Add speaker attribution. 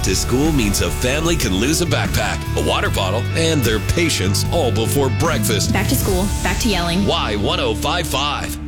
Speaker 1: to school means a family can lose a backpack, a water bottle, and their patience all before breakfast.
Speaker 2: Back to school, back to yelling.
Speaker 1: Y1055.